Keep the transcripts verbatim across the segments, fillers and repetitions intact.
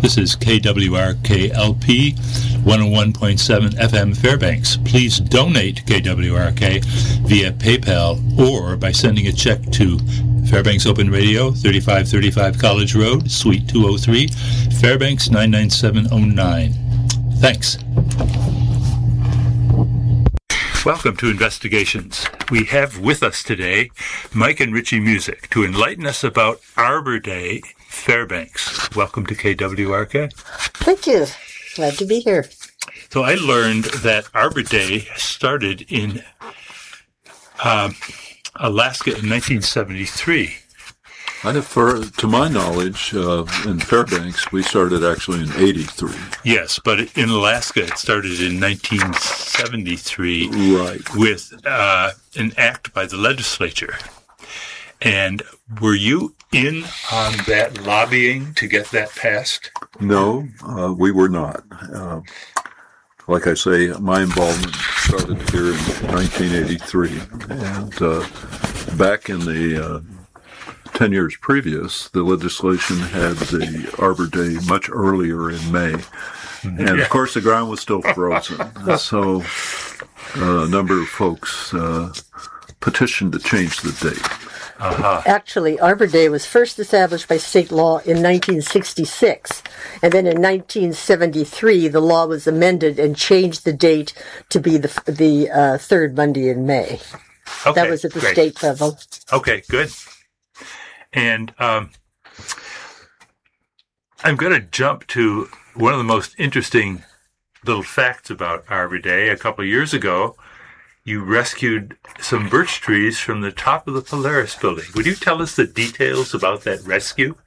This is K W R K L P one oh one point seven F M Fairbanks. Please donate to K W R K via PayPal or by sending a check to Fairbanks Open Radio, thirty-five thirty-five College Road, Suite two oh three, Fairbanks nine nine seven oh nine. Thanks. Welcome to Investigations. We have with us today Mike and Richie Music to enlighten us about Arbor Day, Fairbanks. Welcome to K W R K. Thank you. Glad to be here. So I learned that Arbor Day started in um, Alaska in nineteen seventy-three. I have, for, to my knowledge, uh, in Fairbanks, we started actually in eighty-three. Yes, but in Alaska, it started in nineteen seventy-three. Right. With uh, an act by the legislature. And were you in on that lobbying to get that passed? No, uh, we were not. Uh, like I say, my involvement started here in nineteen eighty-three. And uh, back in the uh, ten years previous, the legislation had the Arbor Day much earlier in May. And, yeah. Of course, the ground was still frozen. So uh, a number of folks uh, petitioned to change the date. Uh-huh. Actually, Arbor Day was first established by state law in nineteen sixty-six, and then in nineteen seventy-three, the law was amended and changed the date to be the the uh, third Monday in May. Okay, that was at the great. state level. Okay, good. And um, I'm going to jump to one of the most interesting little facts about Arbor Day. A couple of years ago, you rescued some birch trees from the top of the Polaris building. Would you tell us the details about that rescue?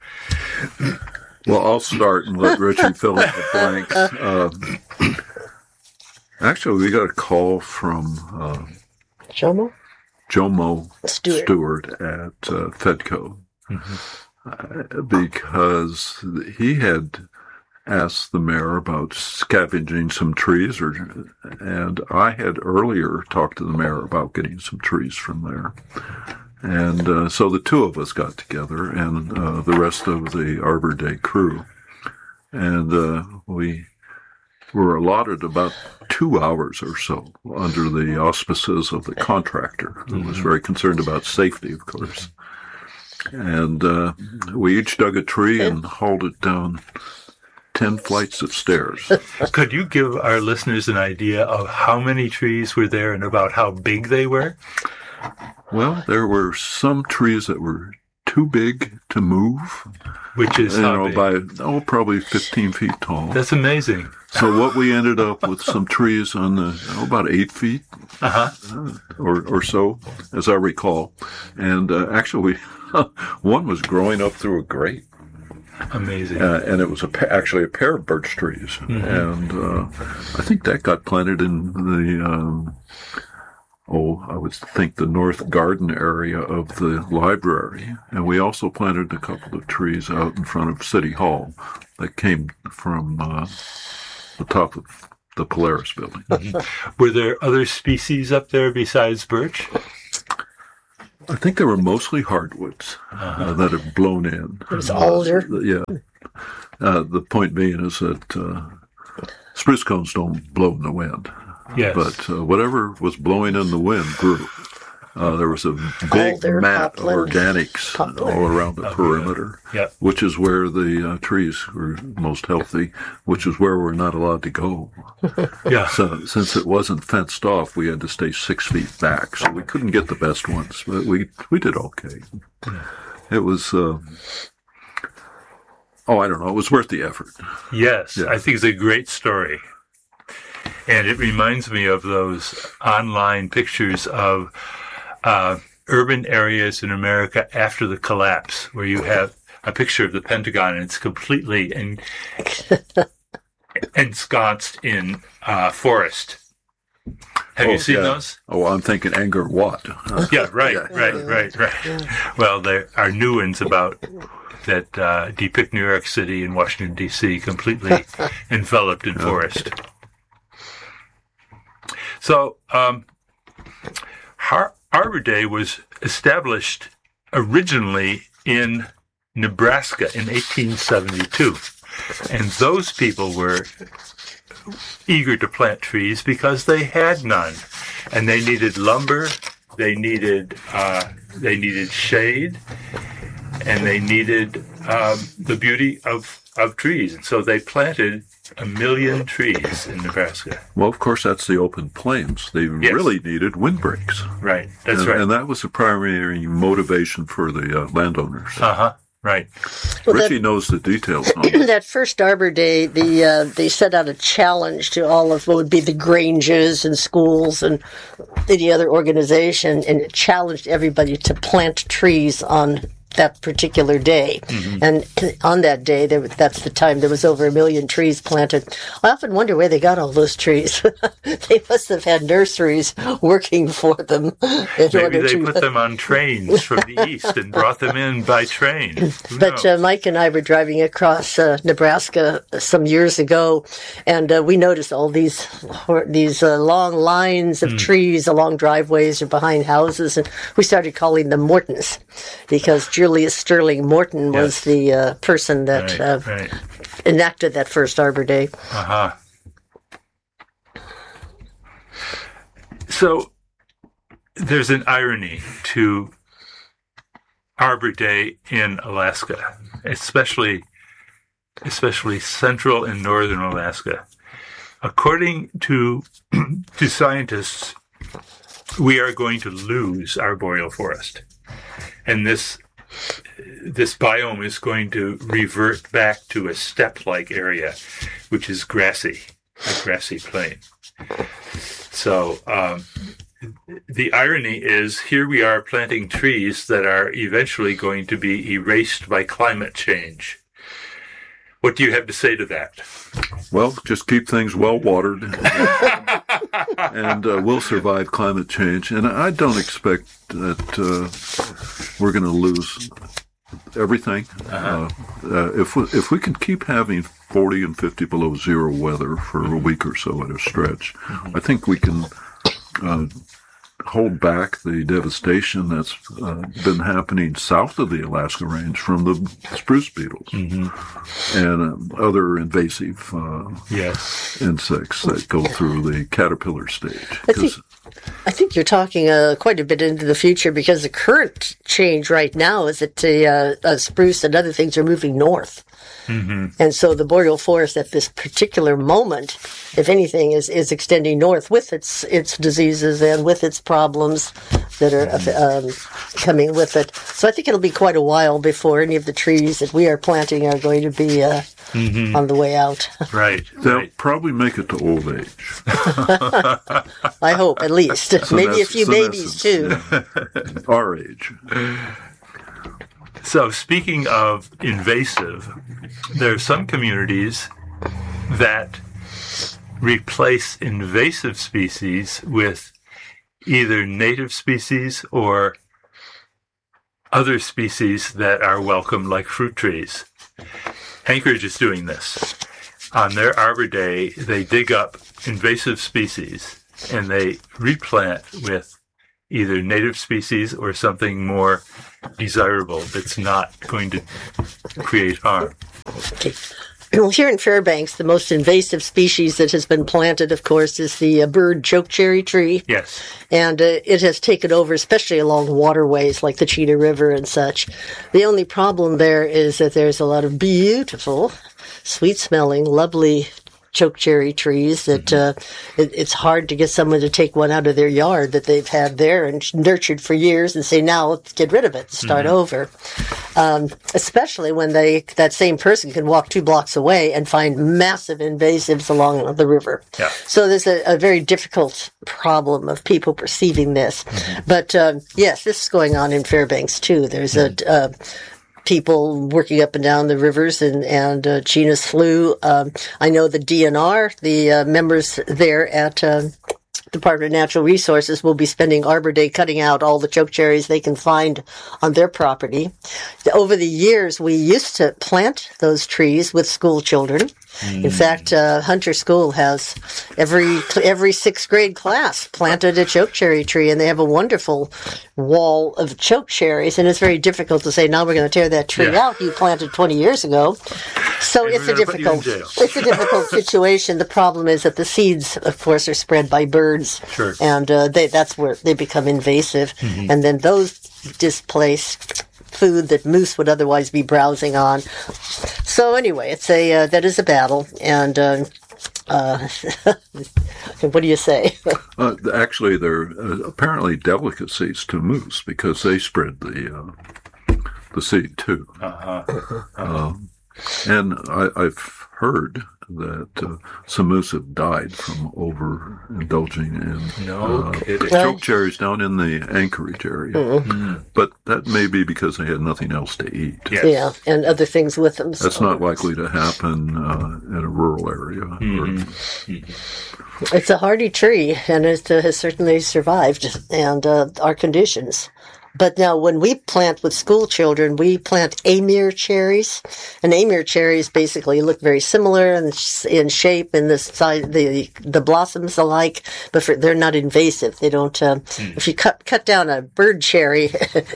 Well, I'll start and let Richie fill in the blanks. Uh, actually, we got a call from uh, Jomo? Jomo Stewart, Stewart at uh, Fedco. Mm-hmm. uh, because he had asked the mayor about scavenging some trees, or, and I had earlier talked to the mayor about getting some trees from there. And uh, so the two of us got together, and uh, the rest of the Arbor Day crew, and uh, we were allotted about two hours or so under the auspices of the contractor, who was very concerned about safety, of course. And uh, we each dug a tree and hauled it down ten flights of stairs. Could you give our listeners an idea of how many trees were there and about how big they were? Well, there were some trees that were too big to move. Which is you how know, big? by oh, probably fifteen feet tall. That's amazing. So what we ended up with some trees on the oh, about eight feet uh-huh. uh, or or so, as I recall, and uh, actually one was growing up through a grate. Amazing. Uh, and it was a pa- actually a pair of birch trees, mm-hmm. and uh, I think that got planted in the. Um, Oh, I would think the north garden area of the library. And we also planted a couple of trees out in front of City Hall that came from uh, the top of the Polaris building. Mm-hmm. Were there other species up there besides birch? I think they were mostly hardwoods uh-huh. uh, that had blown in. It was alder. Uh, yeah. Uh, the point being is that uh, spruce cones don't blow in the wind. Yes. But uh, whatever was blowing in the wind grew. Uh, there was a big Alder, mat poplar, of organics poplar. all around the oh, perimeter, yeah. Yep. which is where the uh, trees were most healthy, which is where we're not allowed to go. Yeah. So since it wasn't fenced off, we had to stay six feet back, so we couldn't get the best ones, but we we did okay. Yeah. It was... Uh, oh, I don't know. It was worth the effort. Yes, yeah. I think it's a great story. And it reminds me of those online pictures of uh, urban areas in America after the collapse, where you have a picture of the Pentagon and it's completely en- ensconced in uh, forest. Have oh, you seen yeah. those? Oh, I'm thinking Angkor Wat. Yeah, right, yeah. right, right, right. Well, there are new ones about that uh, depict New York City and Washington, D C completely enveloped in forest. So, um, Har- Arbor Day was established originally in Nebraska in eighteen seventy-two. And those people were eager to plant trees because they had none. And they needed lumber, they needed uh, they needed shade, and they needed um, the beauty of, of trees. And so they planted a million trees in Nebraska. Well, of course, that's the open plains. They Yes. really needed windbreaks. Right, that's and, right. And that was the primary motivation for the uh, landowners. Uh-huh, right. Well, Richie that- knows the details on it. That first Arbor Day, the uh, they set out a challenge to all of what would be the Granges and schools and any other organization, and it challenged everybody to plant trees on that particular day. Mm-hmm. And on that day, there, that's the time there was over a million trees planted. I often wonder where they got all those trees. They must have had nurseries working for them. In Maybe order they to, put them on trains from the east and brought them in by train. Who But knows? uh, Mike and I were driving across uh, Nebraska some years ago, and uh, we noticed all these hor- these uh, long lines of Mm. trees along driveways or behind houses, and we started calling them Mortons because Julius Sterling Morton was Yes. the uh, person that right, uh, right. enacted that first Arbor Day. Uh-huh. So there's an irony to Arbor Day in Alaska, especially especially central and northern Alaska. According to to scientists, we are going to lose our boreal forest. And this this biome is going to revert back to a steppe-like area, which is grassy, a grassy plain. So um, the irony is here we are planting trees that are eventually going to be erased by climate change. What do you have to say to that? Well, just keep things well watered, and uh, we'll survive climate change. And I don't expect that uh, we're going to lose everything. Uh-huh. Uh, uh, if we, if we can keep having forty and fifty below zero weather for a week or so at a stretch, mm-hmm. I think we can uh, hold back the devastation that's uh, been happening south of the Alaska Range from the spruce beetles mm-hmm. and um, other invasive uh, yes. insects that go through the caterpillar stage. I think, I think you're talking uh, quite a bit into the future because the current change right now is that the uh, uh, spruce and other things are moving north. Mm-hmm. And so the boreal forest at this particular moment, if anything, is, is extending north with its its diseases and with its problems that are um, coming with it. So I think it'll be quite a while before any of the trees that we are planting are going to be uh, mm-hmm. on the way out. Right. They'll right. probably make it to old age. I hope, at least. Senescence, Maybe a few babies, too. Yeah. Our age. So speaking of invasive, there are some communities that replace invasive species with either native species or other species that are welcome, like fruit trees. Anchorage is doing this. On their Arbor Day, they dig up invasive species and they replant with either native species or something more desirable that's not going to create harm. Okay. Well, here in Fairbanks, the most invasive species that has been planted, of course, is the uh, bird chokecherry tree. Yes. And uh, it has taken over, especially along waterways like the Cheetah River and such. The only problem there is that there's a lot of beautiful, sweet-smelling, lovely chokecherry trees that mm-hmm. uh, it, it's hard to get someone to take one out of their yard that they've had there and nurtured for years and say, now let's get rid of it, start mm-hmm. over. Um, especially when they that same person can walk two blocks away and find massive invasives along the river. Yeah. So there's a, a very difficult problem of people perceiving this. Mm-hmm. But um, yes, this is going on in Fairbanks too. There's mm-hmm. a uh, people working up and down the rivers and, and uh, China's flu. Um, I know the D N R, the uh, members there at uh, Department of Natural Resources will be spending Arbor Day cutting out all the chokecherries they can find on their property. Over the years, we used to plant those trees with school children. Mm. In fact, uh, Hunter School has every every sixth grade class planted a chokecherry tree, and they have a wonderful wall of chokecherries. And it's very difficult to say, now we're going to tear that tree yeah. out you planted twenty years ago. So And it's we're a gonna put you in difficult, jail. it's a difficult situation. The problem is that the seeds, of course, are spread by birds, Sure. and uh, they, that's where they become invasive, Mm-hmm. and then those displace food that moose would otherwise be browsing on. So anyway, it's a uh, that is a battle, and uh, uh, what do you say? Uh, actually, they're uh, apparently delicacies to moose because they spread the uh, the seed too. Uh-huh. Um, and I, I've heard that uh, some moose have died from overindulging in No uh, kidding. choke cherries down in the Anchorage area. Mm. But that may be because they had nothing else to eat. Yes. Yeah, and other things with them. so- That's not likely to happen uh, in a rural area. Mm-hmm. Or, It's a hardy tree, and it uh, has certainly survived, and uh, our conditions. But now, when we plant with school children, we plant Amir cherries, and Amir cherries basically look very similar in, in shape and the size, the the blossoms alike, but for, they're not invasive. They don't. Uh, Mm. If you cut cut down a bird cherry,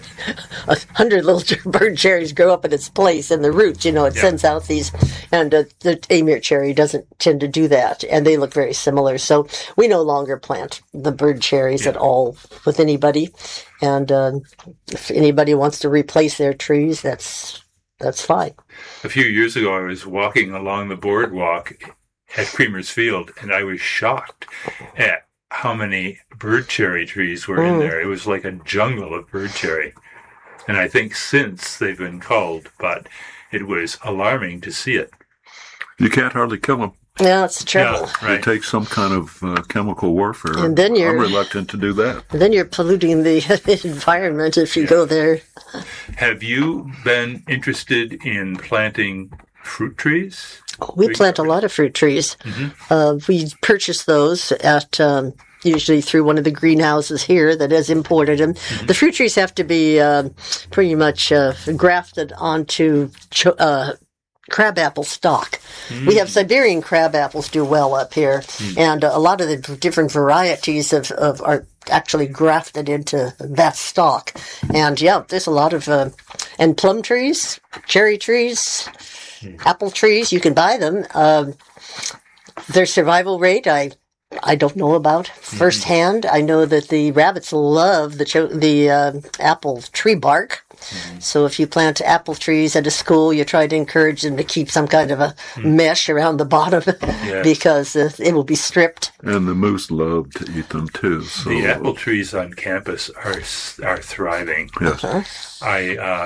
a hundred little bird cherries grow up in its place in the roots. You know, it Yeah. sends out these, and uh, the Amir cherry doesn't tend to do that, and they look very similar. So we no longer plant the bird cherries Yeah. at all with anybody. And uh, if anybody wants to replace their trees, that's that's fine. A few years ago, I was walking along the boardwalk at Creamer's Field, and I was shocked at how many bird cherry trees were in Mm. there. It was like a jungle of bird cherry. And I think since they've been culled, but it was alarming to see it. you can't hardly kill them. Yeah, that's the trouble. Yeah, right. It takes some kind of uh, chemical warfare. And then you're- I'm reluctant to do that. And then you're polluting the environment if you go there. Have you been interested in planting fruit trees? We plant a lot of fruit trees. Mm-hmm. Uh, we purchase those at um, usually through one of the greenhouses here that has imported them. Mm-hmm. The fruit trees have to be uh, pretty much uh, grafted onto cho- uh, crabapple stock. Mm. We have Siberian crab apples do well up here, Mm. and uh, a lot of the different varieties of, of are actually grafted into that stock. And yeah, there's a lot of uh, and plum trees, cherry trees, apple trees. You can buy them. Um, their survival rate, I I don't know about firsthand. I know that the rabbits love the cho- the uh, apple tree bark. So if you plant apple trees at a school, you try to encourage them to keep some kind of a mesh around the bottom Yes. because uh, it will be stripped. And the moose love to eat them too. So, The apple trees on campus are are thriving. yes. I uh,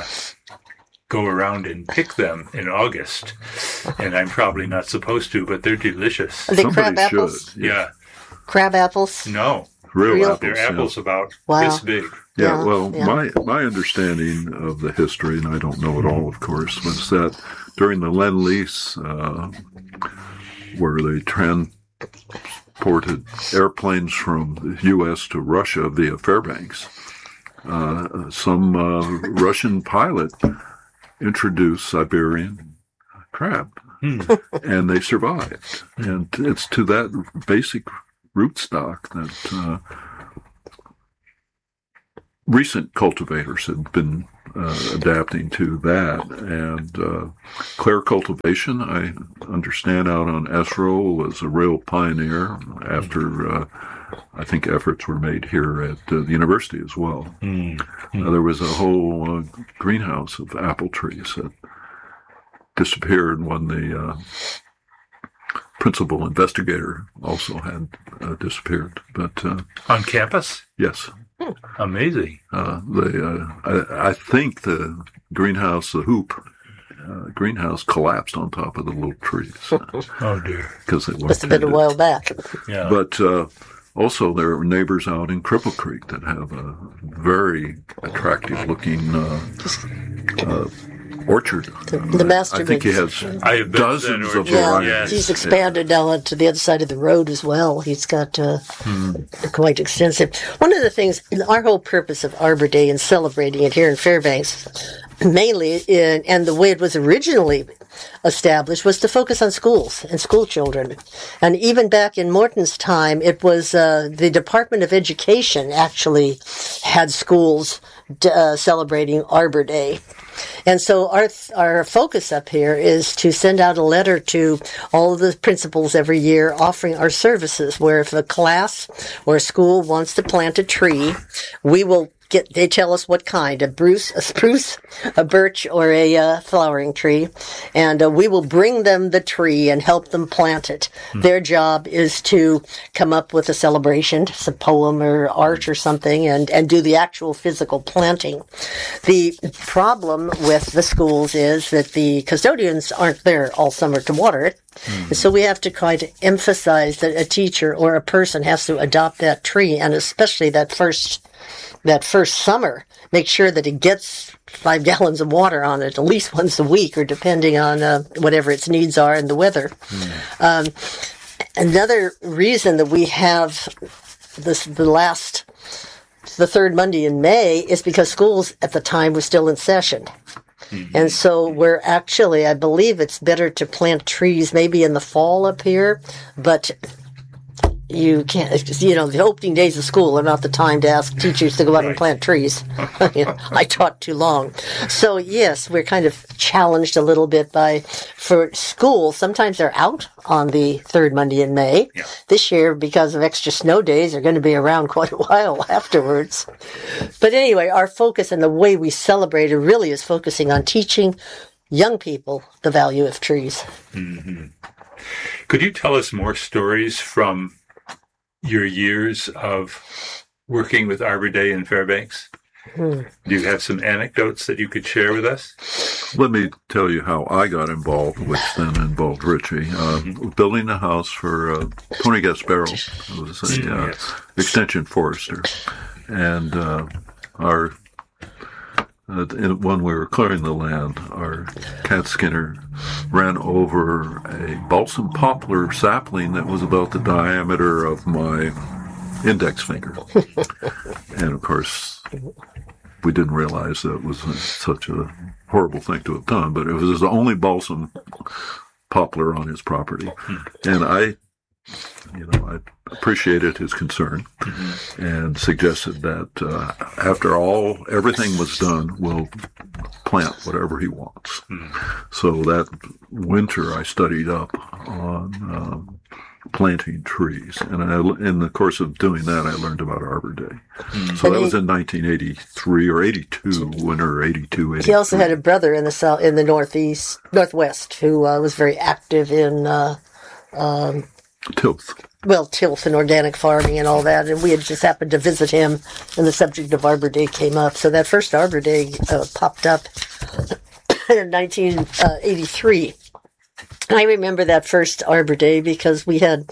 go around and pick them in August, and I'm probably not supposed to, but they're delicious. Are they Somebody crab apples? should. Yeah, Crab apples? no, Real, Real- apples. they're yeah. apples about Wow. this big. Yeah, Yeah, well, yeah. my my understanding of the history, and I don't know it all, of course, was that during the Lend-Lease, uh, where they transported airplanes from the U S to Russia via Fairbanks, uh, some uh, Russian pilot introduced Siberian crab, Hmm. and they survived. And it's to that basic rootstock that uh, recent cultivators have been uh, adapting to that. And uh, Clare cultivation, I understand, out on Esro was a real pioneer after uh, I think efforts were made here at uh, the university as well. Hmm. Uh, there was a whole uh, greenhouse of apple trees that disappeared when the uh, principal investigator also had uh, disappeared. But uh, On campus? yes, Amazing. uh, the uh, I, I think the greenhouse, the hoop uh, greenhouse, collapsed on top of the little trees Oh dear. because they weren't Must have been a tended. while back. Yeah. But uh, also, there are neighbors out in Cripple Creek that have a very attractive-looking uh, uh, orchard. The, the master I think he makes- has I have been to dozens that of orchard. Yeah, varieties. Yes. he's expanded now to the other side of the road as well. He's got uh, quite extensive. One of the things, our whole purpose of Arbor Day and celebrating it here in Fairbanks, mainly, in, and the way it was originally established, was to focus on schools and school children. And even back in Morton's time, it was uh, the Department of Education actually had schools uh, celebrating Arbor Day. And so our our focus up here is to send out a letter to all of the principals every year offering our services, where if a class or a school wants to plant a tree, we will get, they tell us what kind, a spruce, a spruce, a birch, or a uh, flowering tree, and uh, we will bring them the tree and help them plant it. Hmm. Their job is to come up with a celebration, a poem or art or something, and, and do the actual physical planting. The problem with the schools is that the custodians aren't there all summer to water it. Mm-hmm. So we have to kind of emphasize that a teacher or a person has to adopt that tree, and especially that first that first summer, make sure that it gets five gallons of water on it at least once a week, or depending on uh, whatever its needs are and the weather. Mm-hmm. Um, another reason that we have this the last the third Monday in May is because schools at the time were still in session. Mm-hmm. And so we're actually, I believe it's better to plant trees maybe in the fall up here, but you can't, you know, the opening days of school are not the time to ask teachers to go out right. and plant trees. You know, I taught too long. So yes, we're kind of challenged a little bit by, for school, sometimes they're out on the third Monday in May. Yeah. This year, because of extra snow days, they're going to be around quite a while afterwards. But anyway, our focus and the way we celebrate it really is focusing on teaching young people the value of trees. Mm-hmm. Could you tell us more stories from your years of working with Arbor Day in Fairbanks? Hmm. Do you have some anecdotes that you could share with us? Let me tell you how I got involved, which then involved Richie. Uh, mm-hmm. Building a house for uh, Tony Gasparo, who was a mm, uh, yes. extension forester. And uh, our uh, when we were clearing the land, our cat skinner ran over a balsam poplar sapling that was about the diameter of my index finger. And of course, we didn't realize that was such a horrible thing to have done, but it was the only balsam poplar on his property. And I, you know, I appreciated his concern mm-hmm. and suggested that uh, after all, everything was done, we'll plant whatever he wants. Mm-hmm. So that winter I studied up on um, planting trees. And I, in the course of doing that, I learned about Arbor Day. Mm-hmm. So that was in nineteen eighty-three or eighty-two, winter eighty-two, eighty-three. He also had a brother in the south, in the northeast, northwest, who uh, was very active in uh, um, Tilth. Well, tilth and organic farming and all that, and we had just happened to visit him, and the subject of Arbor Day came up. So that first Arbor Day uh, popped up in nineteen eighty-three. I remember that first Arbor Day because we had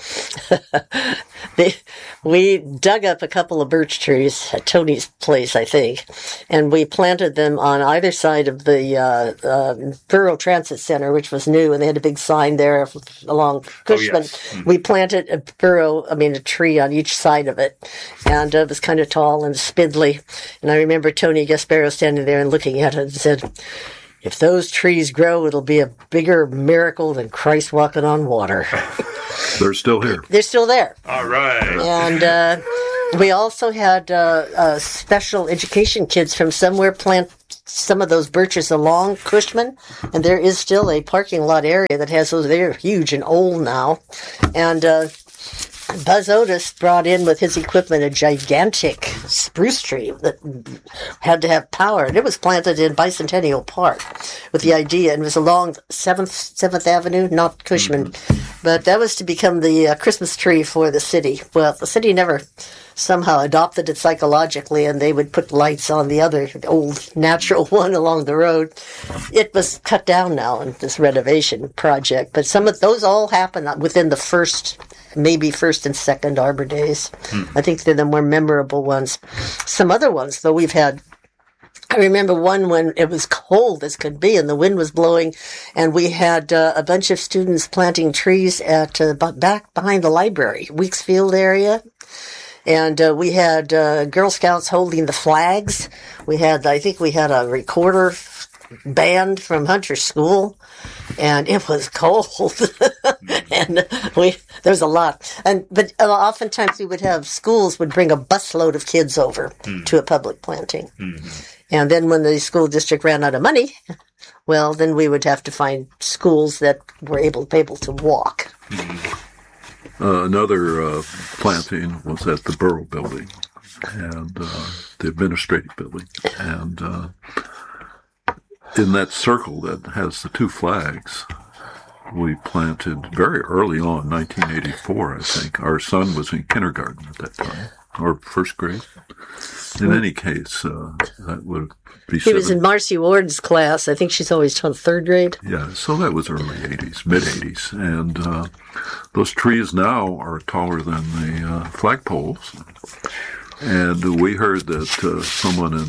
they, we dug up a couple of birch trees at Tony's place, I think, and we planted them on either side of the uh, uh, Borough Transit Center, which was new, and they had a big sign there along Cushman. Oh, yes. Mm-hmm. We planted a burrow, I mean, a tree on each side of it, and uh, it was kind of tall and spindly. And I remember Tony Gasparo standing there and looking at it and said, "If those trees grow, it'll be a bigger miracle than Christ walking on water." They're still here. They're still there. All right. And uh, we also had uh, uh, special education kids from somewhere plant some of those birches along Cushman, and there is still a parking lot area that has those. They're huge and old now. And uh, Buzz Otis brought in with his equipment a gigantic spruce tree that had to have power, and it was planted in Bicentennial Park with the idea, and it was along seventh, seventh Avenue, not Cushman, mm-hmm. but that was to become the uh, Christmas tree for the city. Well, the city never somehow adopted it psychologically, and they would put lights on the other old natural one along the road. It was cut down now in this renovation project, but some of those all happened within the first maybe first and second Arbor Days. Hmm. I think they're the more memorable ones. Some other ones, though, we've had. I remember one when it was cold as could be and the wind was blowing, and we had uh, a bunch of students planting trees at uh, back behind the library, Weeksfield area. And uh, we had uh, Girl Scouts holding the flags. We had, I think we had a recorder band from Hunter School, and it was cold, and we there was a lot. And but oftentimes we would have schools would bring a busload of kids over mm-hmm. to a public planting, mm-hmm. and then when the school district ran out of money, well, then we would have to find schools that were able able to walk. Mm-hmm. Uh, another uh, planting was at the Borough Building and uh, the administrative building, and uh, in that circle that has the two flags, we planted very early on, nineteen eighty-four, I think. Our son was in kindergarten at that time, or first grade. In any case, uh, that would be. He was in Marcy Ward's class. I think she's always taught third grade. Yeah, so that was early eighties, mid eighties, and uh, those trees now are taller than the uh, flagpoles. And we heard that uh, someone in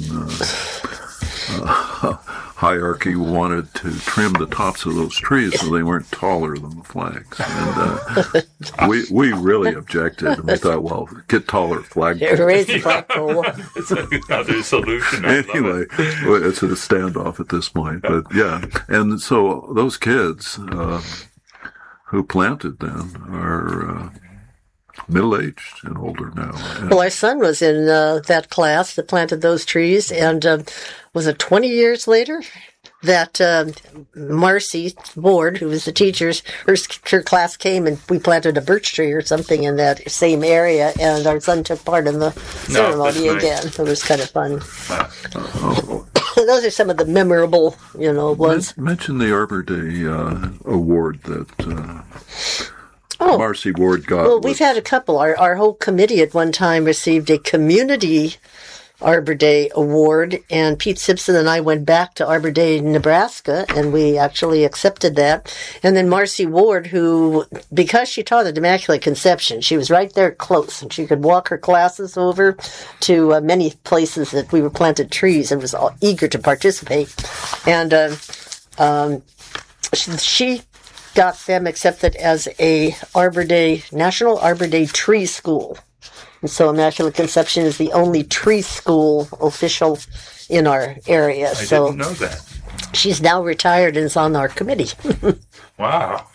uh, uh, hierarchy wanted to trim the tops of those trees so they weren't taller than the flags. And uh, we we really objected. And we thought, well, get taller flagpoles. Raise the flagpole. It's another solution. Anyway, it's a standoff at this point. But yeah, and so those kids uh, who planted then are uh, middle-aged and older now. And well, our son was in uh, that class that planted those trees, and uh, was it twenty years later that uh, Marcy Ward, who was the teacher's, her, her class came and we planted a birch tree or something in that same area, and our son took part in the ceremony no, again. Nice. It was kind of fun. uh, Those are some of the memorable, you know, ones. mention the Arbor Day uh, award that uh, Oh. Marcy Ward got. Well, was, we've had a couple. Our our whole committee at one time received a community Arbor Day award, and Pete Simpson and I went back to Arbor Day, Nebraska, and we actually accepted that. And then Marcy Ward, who, because she taught at Immaculate Conception, she was right there close, and she could walk her classes over to uh, many places that we were planted trees, and was all eager to participate. And uh, um, she, she got them accepted as a Arbor Day, National Arbor Day Tree School. And so Immaculate Conception is the only tree school official in our area. I so didn't know that. She's now retired and is on our committee. Wow.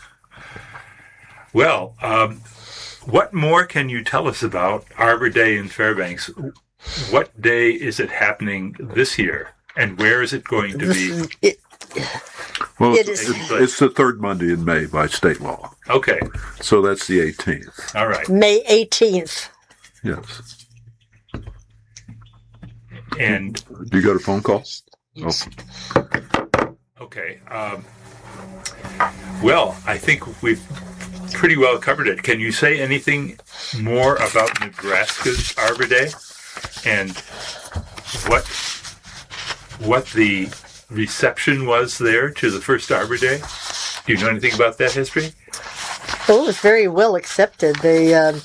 Well, um, what more can you tell us about Arbor Day in Fairbanks? What day is it happening this year, and where is it going to be? It, Well, It it's, is- it's, it's the third Monday in May by state law. Okay. So that's the eighteenth. All right. May eighteenth. Yes. And You got a phone call? Yes. Oh. okay. Um, well, I think we've pretty well covered it. Can you say anything more about Nebraska's Arbor Day and what what the reception was there to the first Arbor Day? Do you know anything about that history? Well, it was very well accepted. They, um,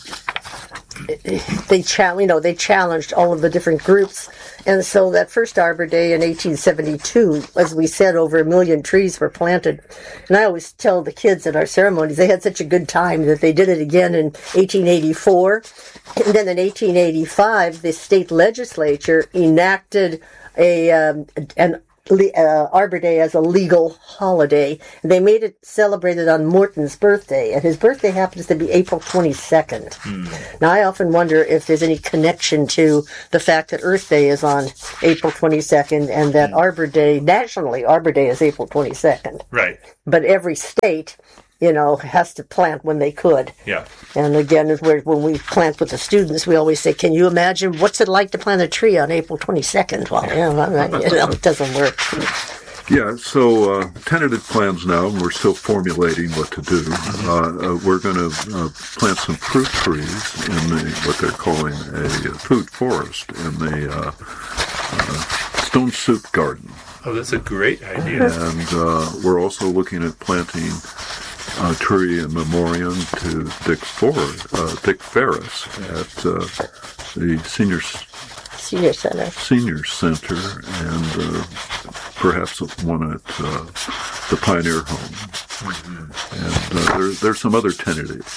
they, cha- you know, they challenged all of the different groups, and so that first Arbor Day in eighteen seventy-two, as we said, over a million trees were planted. And I always tell the kids at our ceremonies they had such a good time that they did it again in eighteen eighty-four, and then in eighteen eighty-five, the state legislature enacted a um, an Uh, Arbor Day as a legal holiday. They made it celebrated on Morton's birthday, and his birthday happens to be April twenty-second. Hmm. Now, I often wonder if there's any connection to the fact that Earth Day is on April twenty-second and that hmm. Arbor Day, nationally, Arbor Day is April twenty-second. Right. But every state, you know, has to plant when they could. Yeah. And again, when we plant with the students, we always say, can you imagine what's it like to plant a tree on April twenty-second? Well, you know, you know it doesn't work. Yeah, so uh, tentative plans now, and we're still formulating what to do. Uh, uh, we're going to uh, plant some fruit trees in the what they're calling a food forest in the uh, uh, Stone Soup Garden. Oh, that's a great idea. And uh, we're also looking at planting a tree in memoriam to Dick Ford, uh, Dick Ferris at uh, the senior Senior Center. Senior Center, and uh, perhaps one at uh, the Pioneer Home. Mm-hmm. And uh, there, there's some other tentatives.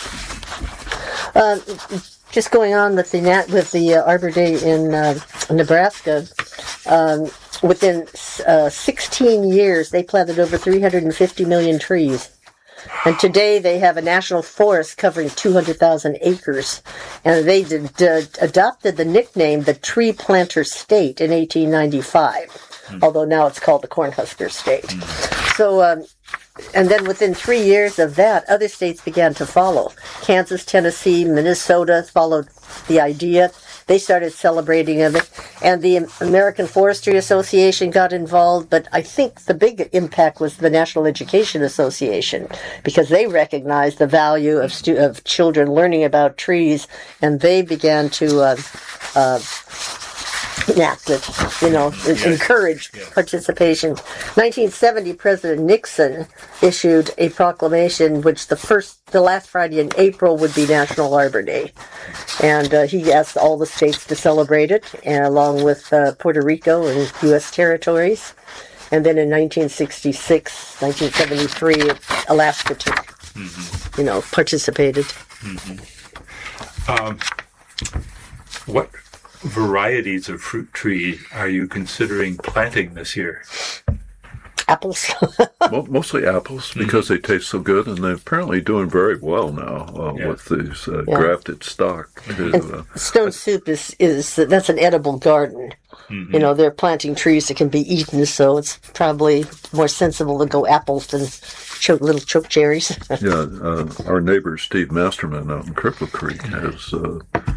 Uh, just going on with the nat- with the uh, Arbor Day in uh, Nebraska. Um, within uh, sixteen years, they planted over three hundred fifty million trees. And today they have a national forest covering two hundred thousand acres. And they did, uh, adopted the nickname the Tree Planter State in eighteen ninety-five, mm. although now it's called the Cornhusker State. Mm. So, um, and then within three years of that, other states began to follow. Kansas, Tennessee, Minnesota followed the idea. They started celebrating of it, and the American Forestry Association got involved, but I think the big impact was the National Education Association, because they recognized the value of stu- of children learning about trees, and they began to uh, uh, enact it, you know, yes. encourage yes. participation. nineteen seventy, President Nixon issued a proclamation which the first, the last Friday in April would be National Arbor Day. And uh, he asked all the states to celebrate it, and along with uh, Puerto Rico and U S territories. And then in nineteen sixty-six, nineteen seventy-three, Alaska, too, mm-hmm. you know, participated. Mm-hmm. Um, what varieties of fruit tree are you considering planting this year? Apples. Well, mostly apples, because mm-hmm. they taste so good, and they're apparently doing very well now uh, yeah. with these uh, yeah. grafted stock. Uh, Stone Soup is, is that's an edible garden. Mm-hmm. You know, they're planting trees that can be eaten, so it's probably more sensible to go apples than choke, little choke cherries. yeah, uh, our neighbor Steve Masterman out in Cripple Creek has uh,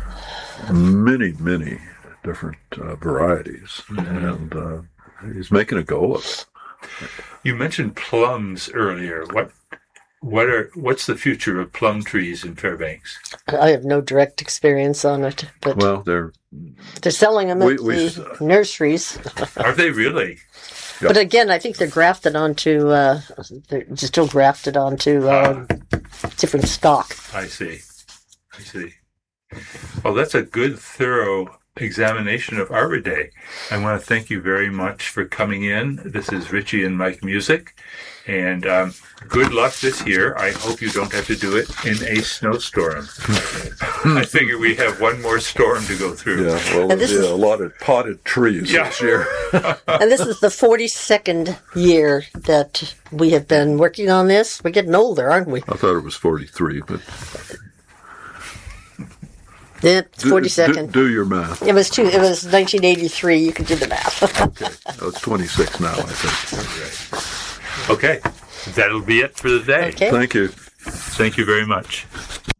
many, many different uh, varieties, mm-hmm. and uh, he's making a go of it. You mentioned plums earlier. What, what are, what's the future of plum trees in Fairbanks? I have no direct experience on it, but well, they're they're selling them at we, we, the uh, nurseries. Are they really? Yep. But again, I think they're grafted onto. Uh, they're still grafted onto uh, uh, different stock. I see. I see. Well, that's a good, thorough examination of Arbor Day. I want to thank you very much for coming in. This is Richie and Mike Music, and um, good luck this year. I hope you don't have to do it in a snowstorm. I figure we have one more storm to go through. Yeah, well, there'll be is, a lot of potted trees yeah. this year. And this is the forty-second year that we have been working on this. We're getting older, aren't we? I thought it was forty-three, but... Yeah, forty-second. Do, do your math. It was two. It was nineteen eighty-three. You can do the math. Okay, oh, it's twenty-six now, I think. Okay, that'll be it for the day. Okay. Thank you. Thank you very much.